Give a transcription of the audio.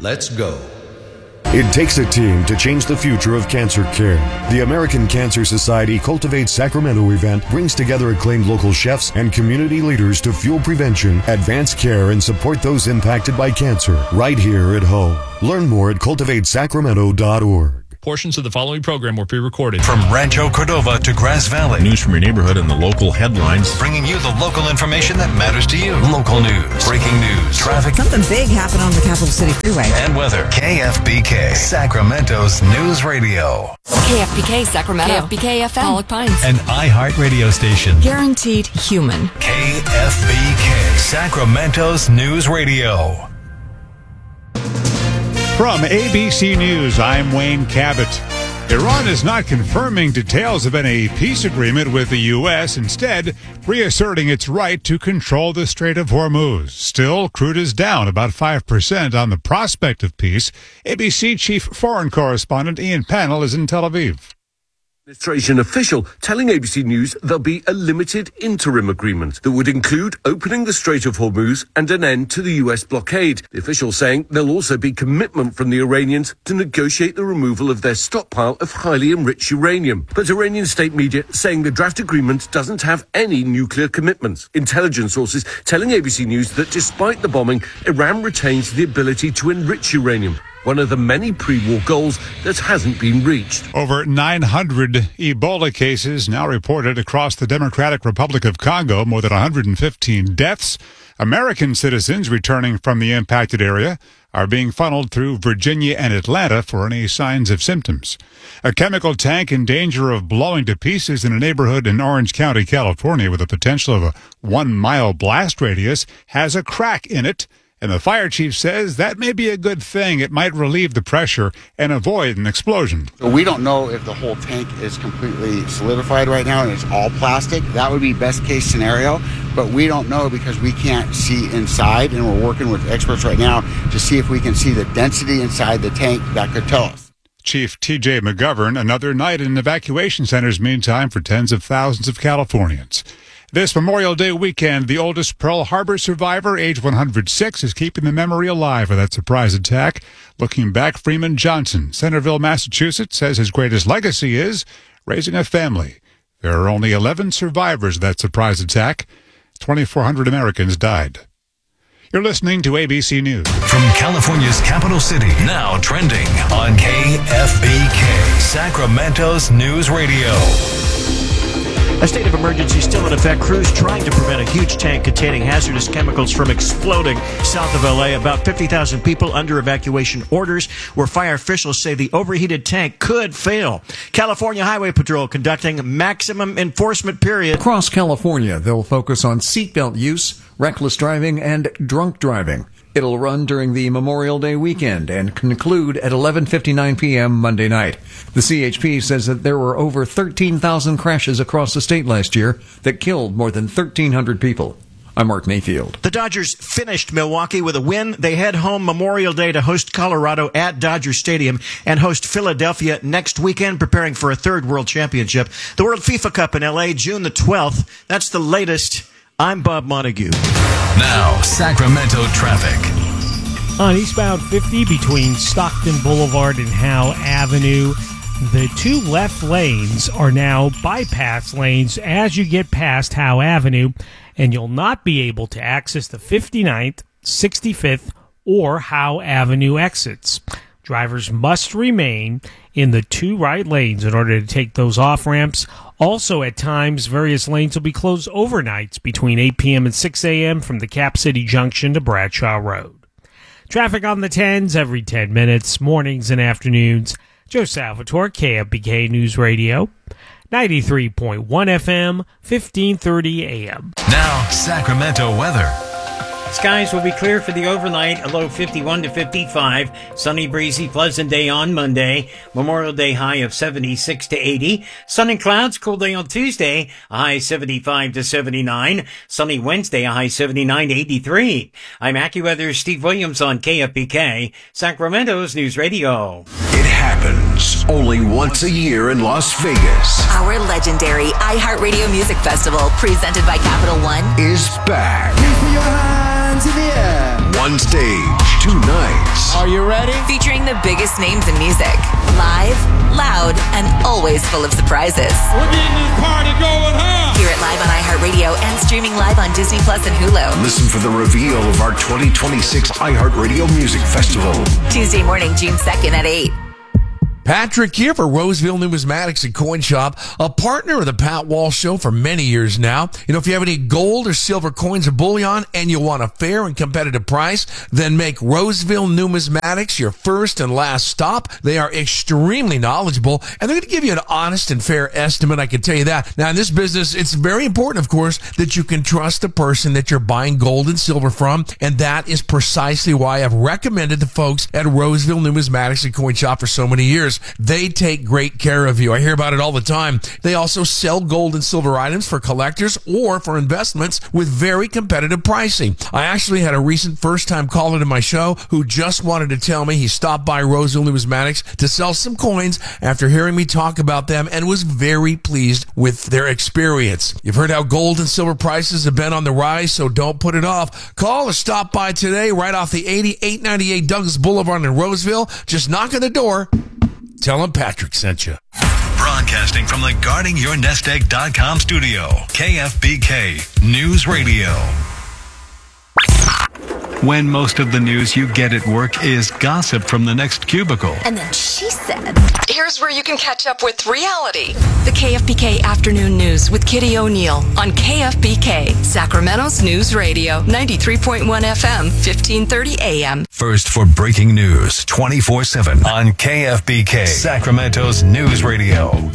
Let's go. It takes a team to change the future of cancer care. The American Cancer Society Cultivate Sacramento event brings together acclaimed local chefs and community leaders to fuel prevention, advance care, and support those impacted by cancer right here at home. Learn more at cultivatesacramento.org. Portions of the following program were pre-recorded. From Rancho Cordova to Grass Valley. News from your neighborhood and the local headlines. Bringing you the local information that matters to you. Local news, breaking news, traffic. Something big happened on the Capital City Freeway. And weather. KFBK, Sacramento's news radio. KFBK Sacramento. KFBK FM. Pollock Pines. An iHeart radio station. Guaranteed human. KFBK, Sacramento's news radio. From ABC News, I'm Wayne Cabot. Iran is not confirming details of any peace agreement with the U.S., instead reasserting its right to control the Strait of Hormuz. Still, crude is down about 5% on the prospect of peace. ABC chief foreign correspondent Ian Pannell is in Tel Aviv. Administration official telling ABC News there'll be a limited interim agreement that would include opening the Strait of Hormuz and an end to the U.S. blockade. The official saying there'll also be commitment from the Iranians to negotiate the removal of their stockpile of highly enriched uranium. But Iranian state media saying the draft agreement doesn't have any nuclear commitments. Intelligence sources telling ABC News that despite the bombing, Iran retains the ability to enrich uranium, one of the many pre-war goals that hasn't been reached. Over 900 Ebola cases now reported across the Democratic Republic of Congo, more than 115 deaths. American citizens returning from the impacted area are being funneled through Virginia and Atlanta for any signs of symptoms. A chemical tank in danger of blowing to pieces in a neighborhood in Orange County, California, with a potential of a 1-mile blast radius, has a crack in it. And the fire chief says that may be a good thing. It might relieve the pressure and avoid an explosion. So we don't know if the whole tank is completely solidified right now and it's all plastic. That would be best case scenario, but we don't know because we can't see inside, and we're working with experts right now to see if we can see the density inside the tank that could tell us. Chief T.J. McGovern, another night in evacuation centers meantime for tens of thousands of Californians. This Memorial Day weekend, the oldest Pearl Harbor survivor, age 106, is keeping the memory alive of that surprise attack. Looking back, Freeman Johnson, Centerville, Massachusetts, says his greatest legacy is raising a family. There are only 11 survivors of that surprise attack. 2,400 Americans died. You're listening to ABC News. From California's capital city, now trending on KFBK, Sacramento's news radio. A state of emergency still in effect. Crews trying to prevent a huge tank containing hazardous chemicals from exploding south of L.A. About 50,000 people under evacuation orders, where fire officials say the overheated tank could fail. California Highway Patrol conducting maximum enforcement period. Across California, they'll focus on seatbelt use, reckless driving, and drunk driving. It'll run during the Memorial Day weekend and conclude at 11:59 p.m. Monday night. The CHP says that there were over 13,000 crashes across the state last year that killed more than 1,300 people. I'm Mark Mayfield. The Dodgers finished Milwaukee with a win. They head home Memorial Day to host Colorado at Dodger Stadium and host Philadelphia next weekend, preparing for a third World Championship. The World FIFA Cup in L.A., June the 12th. That's the latest. I'm Bob Montague. Now, Sacramento traffic. On eastbound 50 between Stockton Boulevard and Howe Avenue, the two left lanes are now bypass lanes as you get past Howe Avenue, and you'll not be able to access the 59th, 65th, or Howe Avenue exits. Drivers must remain in the two right lanes in order to take those off-ramps. Also, at times, various lanes will be closed overnights between 8 p.m. and 6 a.m. from the Cap City Junction to Bradshaw Road. Traffic on the 10s every 10 minutes, mornings and afternoons. Joe Salvatore, KFBK News Radio, 93.1 FM, 1530 AM. Now, Sacramento weather. Skies will be clear for the overnight, a low 51 to 55. Sunny, breezy, pleasant day on Monday. Memorial Day high of 76 to 80. Sun and clouds, cool day on Tuesday, a high 75 to 79. Sunny Wednesday, a high 79 to 83. I'm AccuWeather's Steve Williams on KFBK, Sacramento's News Radio. It happens only once a year in Las Vegas. Our legendary iHeartRadio Music Festival, presented by Capital One, is back. Hands in the air. One stage, 2 nights. Are you ready? Featuring the biggest names in music. Live, loud, and always full of surprises. We're getting this party going, huh? Hear it live on iHeartRadio and streaming live on Disney Plus and Hulu. Listen for the reveal of our 2026 iHeartRadio Music Festival. Tuesday morning, June 2nd at 8. Patrick here for Roseville Numismatics and Coin Shop, a partner of the Pat Walsh Show for many years now. You know, if you have any gold or silver coins or bullion and you want a fair and competitive price, then make Roseville Numismatics your first and last stop. They are extremely knowledgeable, and they're going to give you an honest and fair estimate, I can tell you that. Now, in this business, it's very important, of course, that you can trust the person that you're buying gold and silver from, and that is precisely why I've recommended the folks at Roseville Numismatics and Coin Shop for so many years. They take great care of you. I hear about it all the time. They also sell gold and silver items for collectors or for investments with very competitive pricing. I actually had a recent first-time caller to my show who just wanted to tell me he stopped by Roseville Numismatics to sell some coins after hearing me talk about them and was very pleased with their experience. You've heard how gold and silver prices have been on the rise, so don't put it off. Call or stop by today right off the 8898 Douglas Boulevard in Roseville. Just knock on the door. Tell them Patrick sent you. Broadcasting from the GuardingYourNestEgg.com studio, KFBK News Radio. When most of the news you get at work is gossip from the next cubicle. And then she said, here's where you can catch up with reality. The KFBK Afternoon News with Kitty O'Neill on KFBK, Sacramento's News Radio, 93.1 FM, 1530 AM. First for breaking news 24/7 on KFBK, Sacramento's News Radio.